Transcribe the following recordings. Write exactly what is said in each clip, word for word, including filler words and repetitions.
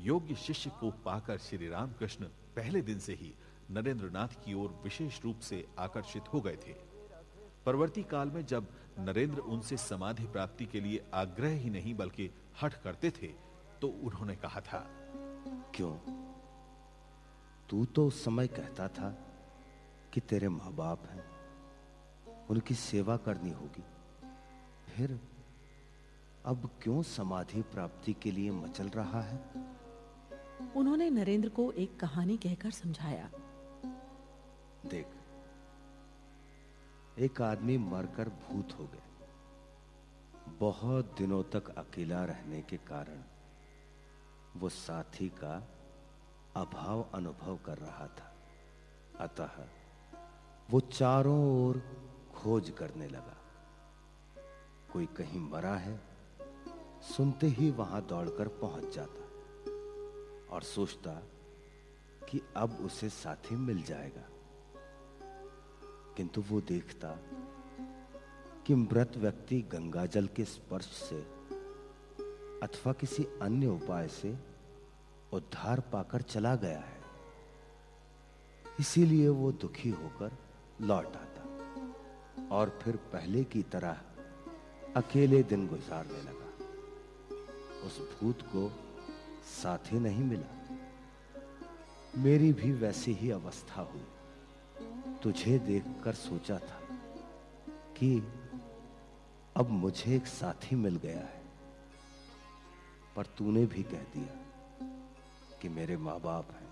योग्य शिष्य को पाकर श्री रामकृष्ण पहले दिन से ही नरेंद्रनाथ की ओर विशेष रूप से आकर्षित हो गए थे। परवर्ती काल में जब नरेंद्र उनसे समाधि प्राप्ति के लिए आग्रह ही नहीं बल्कि हठ करते थे, तो उन्होंने कहा था, क्यों? तू तो उस समय कहता था कि तेरे माँ बाप हैं, उनकी सेवा करनी होगी, फिर अब क्यों समाधि प्राप्ति के लिए मचल रहा है? उन्होंने नरेंद्र को एक कहानी कहकर समझाया। देख, एक आदमी मरकर भूत हो गया। बहुत दिनों तक अकेला रहने के कारण वो साथी का अभाव अनुभव कर रहा था। अतः वो चारों ओर खोज करने लगा। कोई कहीं मरा है, सुनते ही वहां दौड़कर पहुंच जाता और सोचता कि अब उसे साथी मिल जाएगा। किंतु वो देखता कि मृत व्यक्ति गंगाजल के स्पर्श से अथवा किसी अन्य उपाय से उद्धार पाकर चला गया है। इसीलिए वो दुखी होकर लौट आता और फिर पहले की तरह अकेले दिन गुजारने लगा। उस भूत को साथी नहीं मिला। मेरी भी वैसी ही अवस्था हुई। तुझे देखकर सोचा था कि अब मुझे एक साथी मिल गया है, पर तूने भी कह दिया कि मेरे माँ बाप हैं।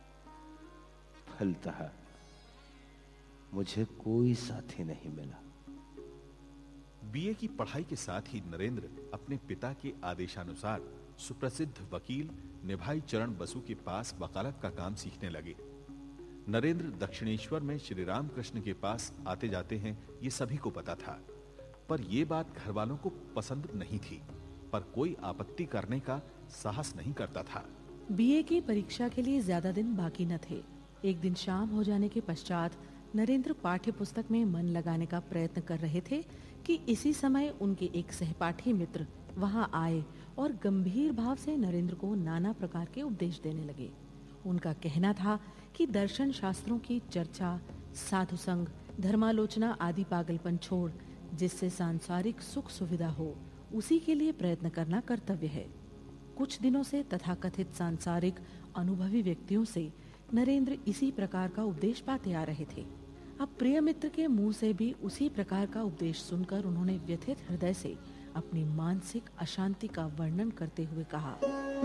फलतः मुझे कोई साथी नहीं मिला। बीए की पढ़ाई के साथ ही नरेंद्र अपने पिता के आदेशानुसार सुप्रसिद्ध वकील निभाई चरण बसु के पास वकालत का काम सीखने लगे। नरेंद्र दक्षिणेश्वर में श्री रामकृष्ण के पास आते जाते हैं, ये सभी को पता था, पर यह बात घर वालों को पसंद नहीं थी, पर कोई आपत्ति करने का साहस नहीं करता था। बीए की परीक्षा के लिए ज्यादा दिन बाकी न थे। एक दिन शाम हो जाने के पश्चात नरेंद्र पाठ्य पुस्तक में मन लगाने का प्रयत्न कर रहे थे कि इसी समय उनके एक सहपाठी मित्र वहां आए और गंभीर भाव से नरेंद्र को नाना प्रकार के उपदेश देने लगे। उनका कहना था कि दर्शन शास्त्रों की चर्चा, साधु संग, धर्मालोचना आदि पागलपन छोड़ जिससे सांसारिक सुख सुविधा हो, उसी के लिए प्रयत्न करना कर्तव्य है। कुछ दिनों से तथाकथित सांसारिक अनुभवी व्यक्तियों से नरेंद्र इसी प्रकार का उपदेश पाते आ रहे थे। अब प्रिय मित्र के मुंह से भी उसी प्रकार का उपदेश सुनकर उन्होंने व्यथित हृदय से अपनी मानसिक अशांति का वर्णन करते हुए कहा,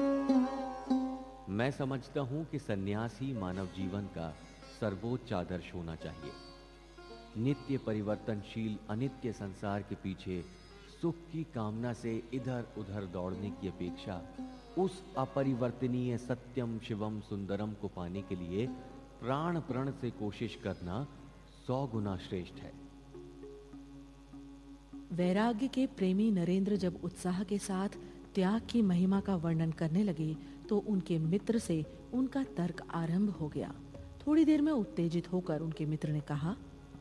मैं समझता हूँ कि सन्यास ही मानव जीवन का सर्वोच्च आदर्श होना चाहिए। नित्य परिवर्तनशील अनित्य संसार के पीछे सुख की कामना से इधर उधर दौड़ने की अपेक्षा उस अपरिवर्तनीय सत्यम शिवम सुंदरम को पाने के लिए प्राण प्रण से कोशिश करना सौ गुना श्रेष्ठ है। वैराग्य के प्रेमी नरेंद्र जब उत्साह के साथ त्याग की महिमा का वर्णन करने लगे तो उनके मित्र से उनका तर्क आरंभ हो गया। थोड़ी देर में उत्तेजित होकर उनके मित्र ने कहा,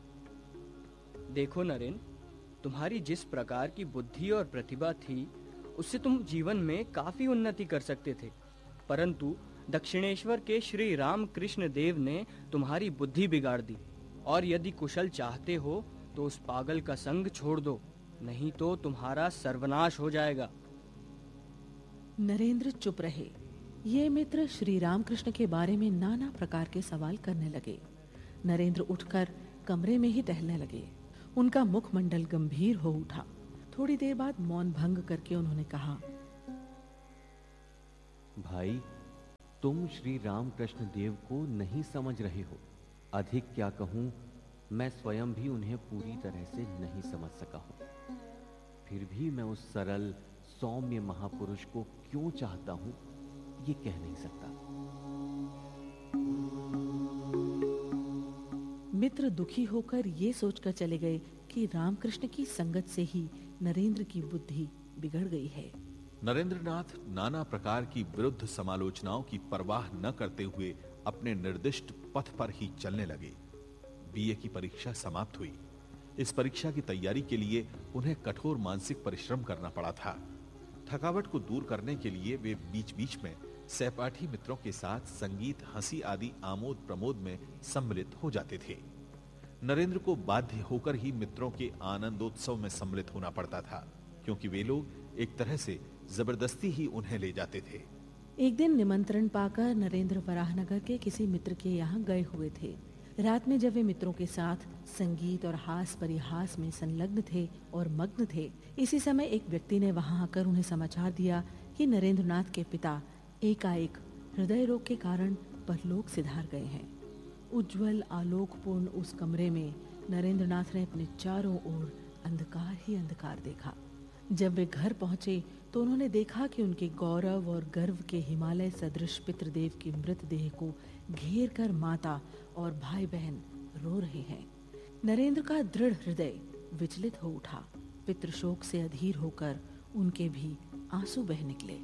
देखो नरेंद्र, तुम्हारी जिस प्रकार की बुद्धि और प्रतिभा थी उससे तुम जीवन में काफी उन्नति कर सकते थे, परंतु दक्षिणेश्वर के श्री रामकृष्ण देव ने तुम्हारी बुद्धि बिगाड़ दी। और यदि कुशल चाहते हो तो उस पागल का संग छोड़ दो, नहीं तो तुम्हारा सर्वनाश हो जाएगा। नरेंद्र चुप रहे। ये मित्र श्री रामकृष्ण के बारे में नाना प्रकार के सवाल करने लगे। नरेंद्र उठकर कमरे में ही टहलने लगे। उनका मुखमंडल गंभीर हो उठा। थोड़ी देर बाद मौन भंग करके उन्होंने कहा, भाई, तुम श्री रामकृष्ण देव को नहीं समझ रहे हो। अधिक क्या कहूं, मैं स्वयं भी उन्हें पूरी तरह से नहीं समझ सका हूं। फिर भी मैं उस सरल सौम्य महापुरुष को क्यों चाहता हूं, ये कह नहीं सकता। मित्र दुखी होकर ये सोचकर चले गए कि रामकृष्ण की संगत से ही नरेंद्र की बुद्धि बिगड़ गई है। नरेंद्रनाथ नाना प्रकार की विरुद्ध समालोचनाओं की परवाह न करते हुए अपने निर्दिष्ट पथ पर ही चलने लगे। बीए की परीक्षा समाप्त हुई। इस परीक्षा की तैयारी के लिए उन्हें कठोर मानसिक परिश्रम करना पड़ा था। थकावट को दूर करने के लिए वे बीच-बीच में सहपाठी मित्रों के साथ संगीत, हंसी आदि आमोद प्रमोद में सम्मिलित हो जाते थे। नरेंद्र को बाध्य होकर ही मित्रों के आनंदोत्सव में सम्मिलित होना पड़ता था, क्योंकि वे लोग एक तरह से जबरदस्ती ही उन्हें ले जाते थे। एक दिन निमंत्रण पाकर नरेंद्र वराहनगर के किसी मित्र के यहाँ गए हुए थे। रात में जब वे मित्रों के साथ संगीत और हास परिहास में संलग्न थे और मग्न थे, इसी समय एक व्यक्ति ने वहां आकर उन्हें समाचार दिया कि नरेंद्रनाथ के पिता एकाएक हृदय रोग के कारण परलोक सिधार गए हैं। उज्जवल आलोकपूर्ण उस कमरे में नरेंद्रनाथ ने अपने चारों ओर अंधकार ही अंधकार देखा। जब वे घर पहुंचे तो उन्होंने देखा कि उनके गौरव और गर्व के हिमालय सदृश पितृदेव की मृतदेह को घेर कर माता और भाई बहन रो रहे हैं। नरेंद्र का दृढ़ हृदय विचलित हो उठा। पितृशोक से अधीर होकर उनके भी आंसू बह निकले।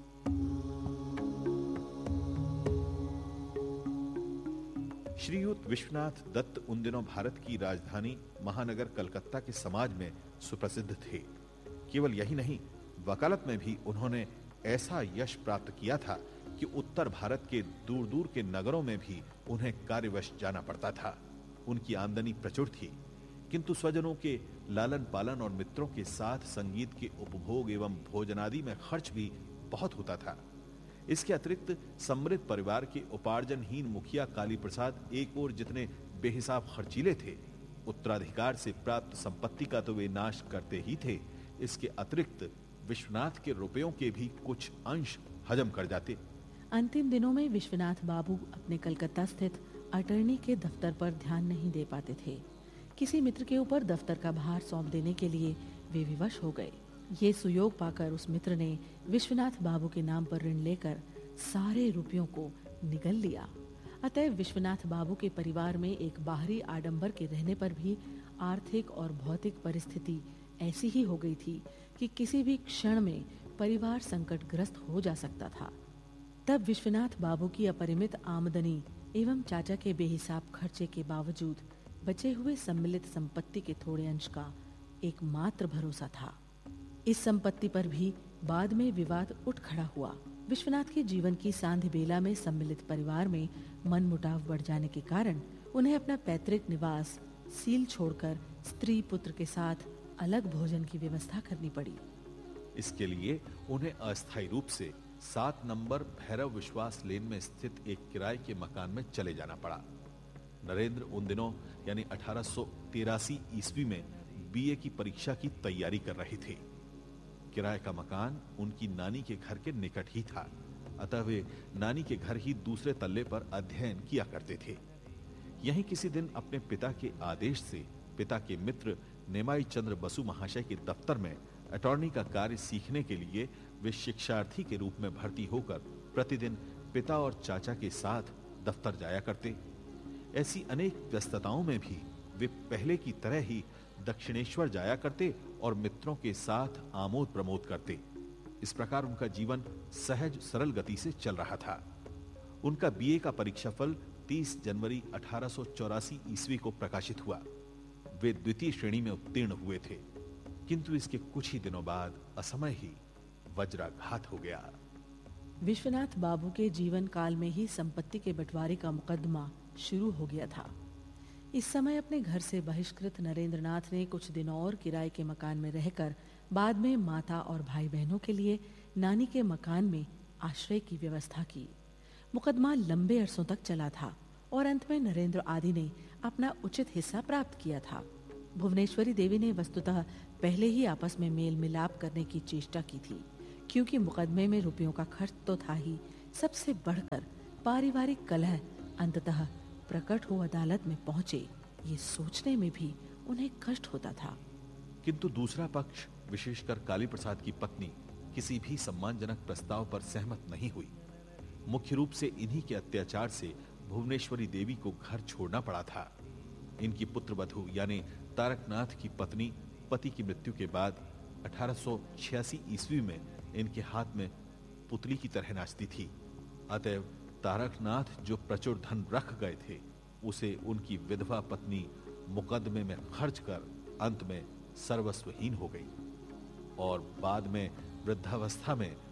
श्रीयुत विश्वनाथ दत्त उन दिनों भारत की राजधानी महानगर कलकत्ता के समाज में सुप्रसिद्ध थे। केवल यही नहीं, वकालत में भी उन्होंने ऐसा यश प्राप्त किया था कि उत्तर भारत के दूर दूर के नगरों में भी उन्हें कार्यवश जाना पड़ता था। उनकी आमदनी प्रचुर थी, किंतु स्वजनों के लालन पालन और मित्रों के साथ संगीत के उपभोग एवं भोजनादि में खर्च भी बहुत होता था। इसके अतिरिक्त समृद्ध परिवार के उपार्जनहीन मुखिया काली प्रसाद एक और जितने बेहिसाब खर्चीले थे, उत्तराधिकार से प्राप्त संपत्ति का तो वे नाश करते ही थे, इसके अतिरिक्त विश्वनाथ के रुपयों के भी कुछ अंश हजम कर जाते। अंतिम दिनों में विश्वनाथ बाबू अपने कलकत्ता स्थित अटर्नी के दफ्तर पर ध्यान नहीं दे पाते थे। किसी मित्र के ऊपर दफ्तर का भार सौंप देने के लिए वे विवश हो गए। ये सुयोग पाकर उस मित्र ने विश्वनाथ बाबू के नाम पर ऋण लेकर सारे रुपयों को निगल लिया। अतः विश्वनाथ बाबू के परिवार में एक बाहरी आडंबर के रहने पर भी आर्थिक और भौतिक परिस्थिति ऐसी ही हो गई थी कि किसी भी क्षण में परिवार संकटग्रस्त हो जा सकता था। तब विश्वनाथ बाबू की अपरिमित आमदनी एवं चाचा के बेहिसाब खर्चे के बावजूद बचे हुए सम्मिलित संपत्ति के थोड़े अंश का एकमात्र भरोसा था। इस संपत्ति पर भी बाद में विवाद उठ खड़ा हुआ। विश्वनाथ के जीवन की सांध बेला में सम्मिलित परिवार में मनमुटाव बढ़ जाने के कारण उन्हें अपना पैतृक निवास सील छोड़कर स्त्री पुत्र के साथ अलग भोजन की व्यवस्था करनी पड़ी। इसके लिए उन्हें अस्थायी रूप से सात नंबर भैरव विश्वास लेन में स्थित एक किराए के मकान में चले जाना पड़ा। नरेंद्र उन दिनों यानी अठारह सौ तिरासी ईस्वी में बीए की परीक्षा की तैयारी कर रहे थे। किराए का मकान उनकी नानी के घर के निकट ही था, अतः वे नानी के घर ही दूसरे तल्ले पर अध्ययन किया करते थे। यहीं किसी दिन अपने पिता के आदेश से पिता के मित्र नेमाई चंद्र बसु महाशय के दफ्तर में अटॉर्नी का कार्य सीखने के लिए वे शिक्षार्थी के रूप में भर्ती होकर प्रतिदिन पिता और चाचा के साथ दफ्तर जाया करते। ऐसी अनेक व्यस्तताओं में भी वे पहले की तरह ही दक्षिणेश्वर जाया करते और मित्रों के साथ आमोद प्रमोद करते। इस प्रकार उनका जीवन सहज सरल गति से चल रहा था। उनका बीए का परीक्षाफल तीस जनवरी अठारह सौ चौरासी ईस्वी को प्रकाशित हुआ। वे द्वितीय श्रेणी में उत्तीर्ण हुए थे, किंतु इसके कुछ ही दिनों बाद असमय ही वज्राघात हो गया। विश्वनाथ बाबू के जीवन काल में ही संपत्ति के बंटवारे का मुकदमा शुरू हो गया था। इस समय अपने घर से बहिष्कृत नरेंद्रनाथ ने कुछ दिन और किराए के मकान में रहकर बाद में माता और भाई बहनों के लिए नानी के मकान में आश्रय की व्यवस्था की। मुकदमा लंबे अरसों तक चला था और अंत में नरेंद्र आदि ने अपना उचित हिस्सा प्राप्त किया था। भुवनेश्वरी देवी ने वस्तुतः पहले ही आपस में मेल मिलाप करने की चेष्टा की थी, क्योंकि मुकदमे में रुपयों का खर्च तो था ही, सबसे बढ़कर पारिवारिक कलह अंततः प्रकट हो अदालत में पहुंचे, ये सोचने में भी उन्हें कष्ट होता था। किंतु दूसरा पक्ष, विशेषकर काली प्रसाद की पत्नी, किसी भी सम्मानजनक प्रस्ताव पर सहमत नहीं हुई। मुख्य रूप से इन्हीं के अत्याचार से भुवनेश्वरी देवी को घर छोड़ना पड़ा था। इनकी पुत्रवधू यानी तारकनाथ की पत्नी पति की मृत्यु के बाद अठारह सौ छियासी ईस्वी में इनके हाथ में पुतली की तरह नाचती थी। अतएव तारकनाथ जो प्रचुर धन रख गए थे, उसे उनकी विधवा पत्नी मुकदमे में खर्च कर अंत में सर्वस्वहीन हो गई और बाद में वृद्धावस्था में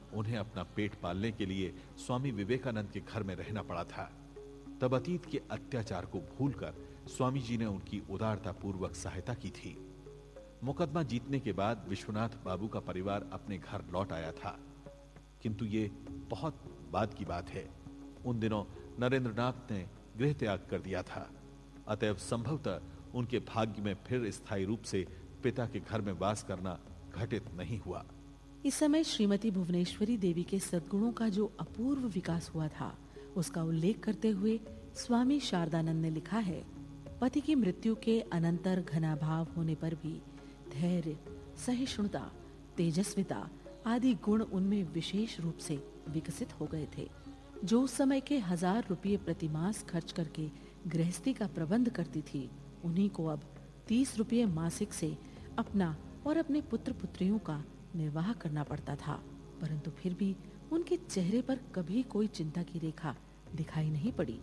उन्हें अपना पेट पालने के लिए स्वामी विवेकानंद के घर में रहना पड़ा था। तब अतीत के अत्याचार को भूलकर स्वामी जी ने उनकी उदारता पूर्वक सहायता की थी। मुकदमा जीतने के बाद विश्वनाथ बाबू का परिवार अपने घर लौट आया था, किंतु ये बहुत बाद की बात है। उन दिनों नरेंद्रनाथ ने गृह त्याग कर दिया था, अतएव संभवतः उनके भाग्य में फिर स्थायी रूप से पिता के घर में वास करना घटित नहीं हुआ। इस समय श्रीमती भुवनेश्वरी देवी के सद्गुणों का जो अपूर्व विकास हुआ था, उसका उल्लेख करते हुए स्वामी शारदानंद ने लिखा है, पति की मृत्यु के अनंतर घनाभाव होने पर भी धैर्य, सहिष्णुता, तेजस्विता आदि गुण उनमें विशेष रूप से विकसित हो गए थे। जो उस समय के हजार रुपये प्रतिमास खर्च करके गृहस्थी का प्रबंध करती थी, उन्हीं को अब तीस रुपये मासिक से अपना और अपने पुत्र पुत्रियों का निर्वाह करना पड़ता था, परंतु फिर भी उनके चेहरे पर कभी कोई चिंता की रेखा दिखाई नहीं पड़ी।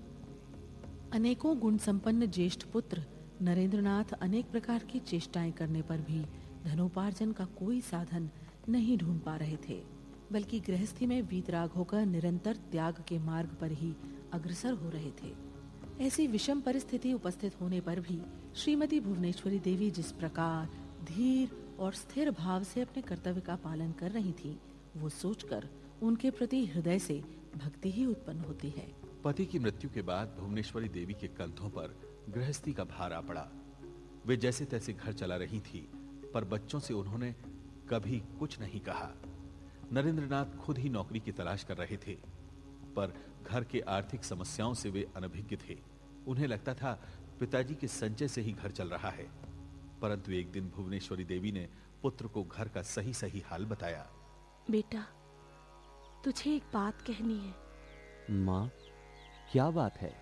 अनेकों गुण संपन्न ज्येष्ठ पुत्र नरेंद्रनाथ अनेक प्रकार की चेष्टाएं करने पर भी धनोपार्जन का कोई साधन नहीं ढूंढ पा रहे थे, बल्कि गृहस्थी में वीतराग होकर निरंतर त्याग के मार्ग पर ही अग्रसर हो रहे थे। ऐसी विषम परिस्थिति उपस्थित होने पर भी श्रीमती भुवनेश्वरी देवी जिस प्रकार धीर और स्थिर भाव से अपने कर्तव्य का पालन कर रही थी, वो सोचकर उनके प्रति हृदय से भक्ति ही उत्पन्न होती है। पति की मृत्यु के बाद भुवनेश्वरी देवी के कंधों पर गृहस्थी का भार आ पड़ा। वे जैसे तैसे घर चला रही थी, पर बच्चों से उन्होंने कभी कुछ नहीं कहा। नरेंद्रनाथ खुद ही नौकरी की तलाश कर रहे थे, पर घर के आर्थिक समस्याओं से वे अनभिज्ञ थे। उन्हें लगता था पिताजी के संचय से ही घर चल रहा है, परंतु एक दिन भुवनेश्वरी देवी ने पुत्र को घर का सही सही हाल बताया। बेटा, तुझे एक बात कहनी है। माँ, क्या बात है?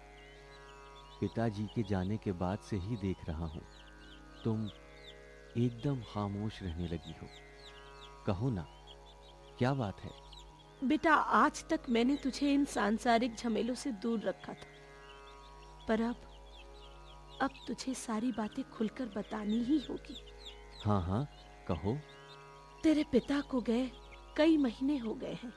पिताजी के जाने के बाद से ही देख रहा हूं तुम एकदम खामोश रहने लगी हो। कहो ना, क्या बात है? बेटा, आज तक मैंने तुझे इन सांसारिक झमेलों से दूर रखा था, पर अब अब तुझे सारी बातें खुलकर बतानी ही होगी। हाँ हाँ, कहो। तेरे पिता को गए कई महीने हो गए हैं।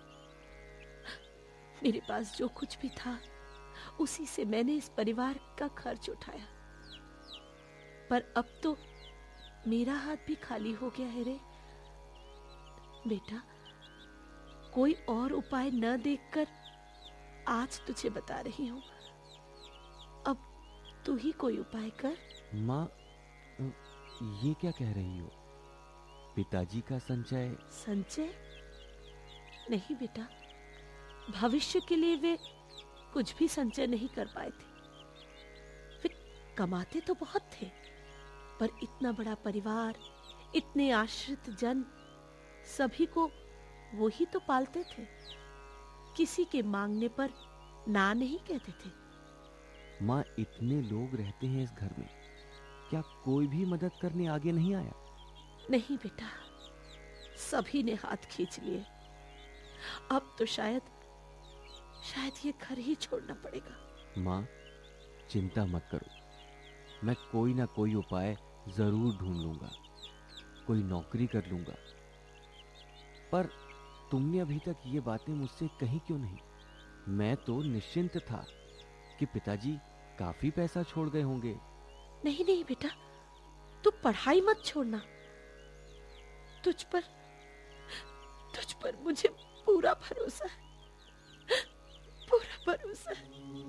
मेरे पास जो कुछ भी था, उसी से मैंने इस परिवार का खर्च उठाया, पर अब तो मेरा हाथ भी खाली हो गया है रे। बेटा, कोई और उपाय न देखकर आज तुझे बता रही हूं। अब तू ही कोई उपाय कर। माँ, ये क्या कह रही हो? पिताजी का संचय? संचय नहीं बेटा, भविष्य के लिए वे कुछ भी संचय नहीं कर पाए थे। वे कमाते तो बहुत थे, पर इतना बड़ा परिवार, इतने आश्रित जन, सभी को वो ही तो पालते थे। किसी के मांगने पर ना नहीं कहते थे। माँ, इतने लोग रहते हैं इस घर में, क्या कोई भी मदद करने आगे नहीं आया? नहीं बेटा, सभी ने हाथ खींच लिए। अब तो शायद शायद ये घर ही छोड़ना पड़ेगा। माँ, चिंता मत करो, मैं कोई ना कोई उपाय जरूर ढूंढ लूंगा, कोई नौकरी कर लूंगा। पर तुमने अभी तक ये बातें मुझसे कही क्यों नहीं? मैं तो निश्चिंत था कि पिताजी काफी पैसा छोड़ गए होंगे। नहीं नहीं बेटा, तू पढ़ाई मत छोड़ना। तुझ पर तुझ पर मुझे पूरा भरोसा है, पूरा भरोसा है।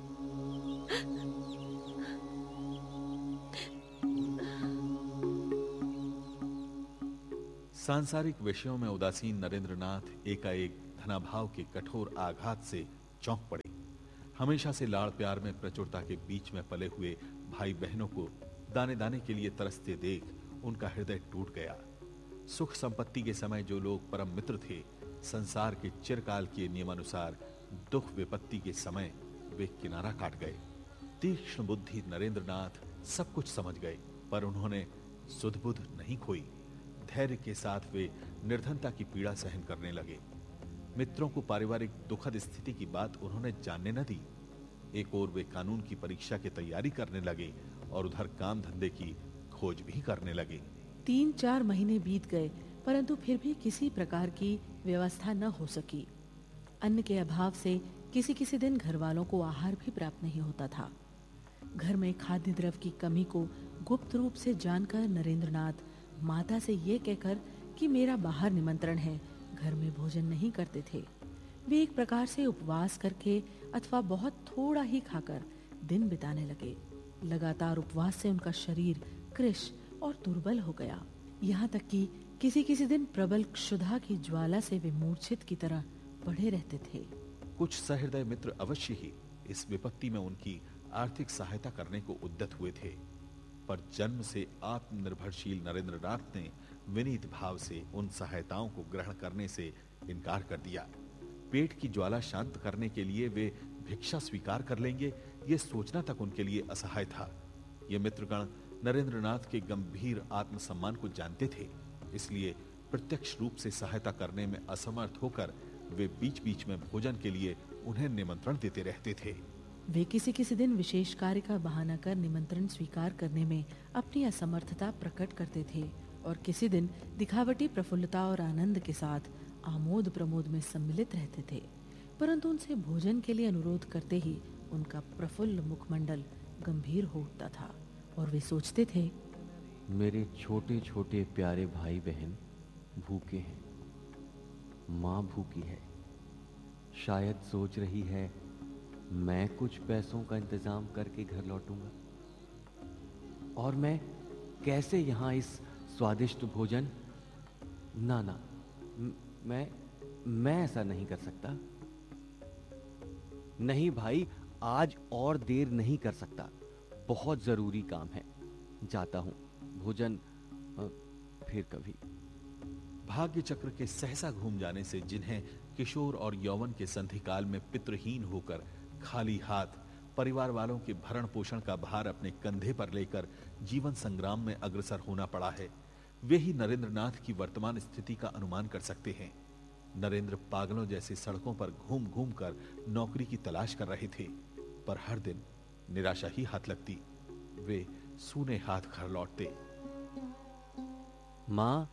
सांसारिक विषयों में उदासीन नरेंद्रनाथ एकाएक धनाभाव के कठोर आघात से चौंक पड़े। हमेशा से लाड़ प्यार में प्रचुरता के बीच में पले हुए भाई बहनों को दाने दाने के लिए तरसते देख उनका हृदय टूट गया। सुख संपत्ति के समय जो लोग परम मित्र थे, संसार के चिरकाल के नियमानुसार दुख विपत्ति के समय वे किनारा काट गए। तीक्ष्ण बुद्धि नरेंद्रनाथ सब कुछ समझ गए, पर उन्होंने सुध-बुध नहीं खोई। धैर्य के साथ वे निर्धनता की पीड़ा सहन करने लगे। मित्रों को पारिवारिक दुखद स्थिति की बात उन्होंने जानने न दी। एक ओर वे कानून की परीक्षा की तैयारी करने लगे और उधर काम धंधे की खोज भी करने लगे। तीन चार महीने बीत गए, परंतु फिर भी किसी प्रकार की व्यवस्था न हो सकी। अन्न के अभाव से किसी किसी दिन घर वालों को आहार भी प्राप्त नहीं होता था। घर में खाद्य द्रव्य की कमी को गुप्त रूप से जानकर नरेंद्रनाथ माता से ये कहकर कि मेरा बाहर निमंत्रण है, घर में भोजन नहीं करते थे। वे एक प्रकार से उपवास करके अथवा बहुत थोड़ा ही खाकर दिन बिताने लगे। लगातार उपवास से उनका शरीर कृश और दुर्बल हो गया। यहाँ तक कि किसी किसी दिन प्रबल क्षुधा की ज्वाला से वे मूर्छित की तरह पड़े रहते थे। कुछ सहृदय मित्र अवश्य ही इस विपत्ति में उनकी आर्थिक सहायता करने को उद्यत हुए थे, पर जन्म से आत्मनिर्भरशील नरेंद्रनाथ ने विनीत भाव से उन सहायताओं को ग्रहण करने से इनकार कर दिया। पेट की ज्वाला शांत करने के लिए वे भिक्षा स्वीकार कर लेंगे, ये सोचना तक उनके लिए असहाय था। ये मित्रगण नरेंद्रनाथ के गंभीर आत्मसम्मान को जानते थे, इसलिए प्रत्यक्ष रूप से सहायता करने में असमर्थ होकर वे बीच बीच में भोजन के लिए उन्हें निमंत्रण देते रहते थे। वे किसी किसी दिन विशेष कार्य का बहाना कर निमंत्रण स्वीकार करने में अपनी असमर्थता प्रकट करते थे और किसी दिन दिखावटी प्रफुल्लता और आनंद के साथ आमोद प्रमोद में सम्मिलित रहते थे, परंतु उनसे भोजन के लिए अनुरोध करते ही उनका प्रफुल्ल मुखमंडल गंभीर हो उठता था और वे सोचते थे, मेरे छोटे छोटे प्यारे भाई बहन भूखे हैं, माँ भूखी है, शायद सोच रही है मैं कुछ पैसों का इंतजाम करके घर लौटूंगा और मैं कैसे यहाँ इस स्वादिष्ट भोजन, ना ना म- मैं मैं ऐसा नहीं कर सकता। नहीं भाई, आज और देर नहीं कर सकता, बहुत जरूरी काम है, जाता हूं, भोजन अ, फिर कभी। भाग्य चक्र के सहसा घूम जाने से जिन्हें किशोर और यौवन के संधिकाल में पितृहीन होकर खाली हाथ परिवार वालों के भरण पोषण का भार अपने कंधे पर लेकर जीवन संग्राम में अग्रसर होना पड़ा है, वे ही नरेंद्रनाथ की वर्तमान स्थिति का अनुमान कर सकते हैं। नरेंद्र पागलों जैसे सड़कों पर घूम घूम कर नौकरी की तलाश कर रहे थे, पर हर दिन निराशा ही हाथ लगती। वे सूने हाथ घर लौटते। माँ,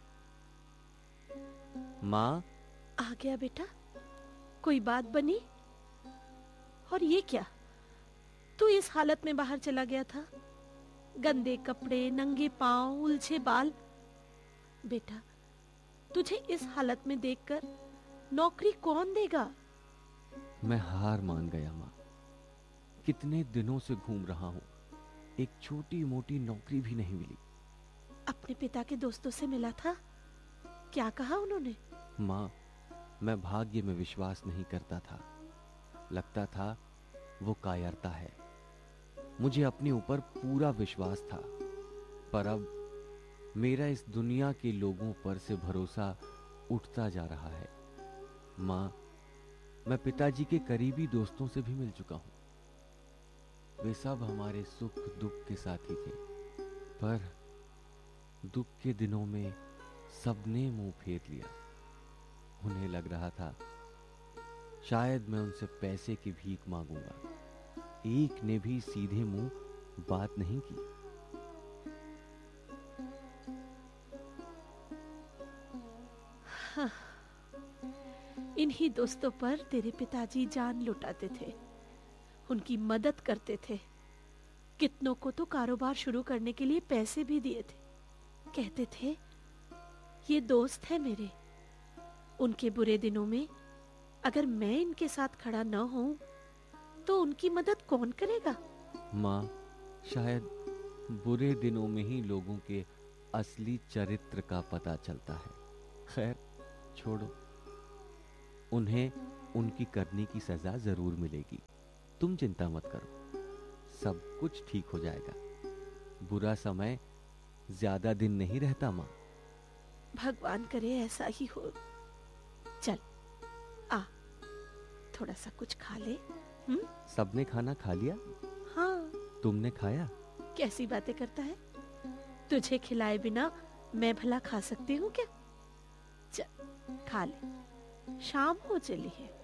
माँ। आ गया बेटा, कोई बात बनी? और ये क्या, तू इस हालत में बाहर चला गया था? गंदे कपड़े, नंगे पांव, उलझे बाल। बेटा, तुझे इस हालत में देखकर नौकरी कौन देगा? मैं हार मान गया माँ, कितने दिनों से घूम रहा हूँ, एक छोटी मोटी नौकरी भी नहीं मिली। अपने पिता के दोस्तों से मिला था, क्या कहा उन्होंने? माँ, मैं भाग्य में विश्वास नहीं करता था, लगता था वो कायरता है। मुझे अपने ऊपर पूरा विश्वास था, पर अब मेरा इस दुनिया के लोगों पर से भरोसा उठता जा रहा है। माँ, मैं पिताजी के करीबी दोस्तों से भी मिल चुका हूं, वे सब हमारे सुख दुख के साथी थे, पर दुख के दिनों में सबने मुंह फेर लिया। उन्हें लग रहा था शायद मैं उनसे पैसे की भीख मांगूंगा, एक ने भी सीधे मुंह बात नहीं की। हाँ, इन्हीं दोस्तों पर तेरे पिताजी जान लुटाते थे, उनकी मदद करते थे। कितनों को तो कारोबार शुरू करने के लिए पैसे भी दिए थे। कहते थे ये दोस्त है मेरे, उनके बुरे दिनों में अगर मैं इनके साथ खड़ा न हूं तो उनकी मदद कौन करेगा? माँ, शायद बुरे दिनों में ही लोगों के असली चरित्र का पता चलता है। खैर छोड़ो, उन्हें उनकी करने की सजा जरूर मिलेगी, तुम चिंता मत करो, सब कुछ ठीक हो जाएगा। बुरा समय ज्यादा दिन नहीं रहता माँ। भगवान करे ऐसा ही हो। चल आ, थोड़ा सा कुछ खा ले। हुँ? सबने खाना खा लिया? हाँ। तुमने खाया? कैसी बातें करता है, तुझे खिलाए बिना मैं भला खा सकती हूँ क्या? चल खा ले, शाम हो चली है।